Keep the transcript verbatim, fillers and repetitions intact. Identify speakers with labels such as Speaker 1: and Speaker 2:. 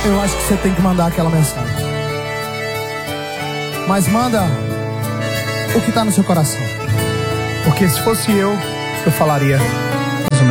Speaker 1: eu acho que você tem que mandar aquela mensagem. Mas manda o que está no seu coração. Porque se fosse eu, eu falaria: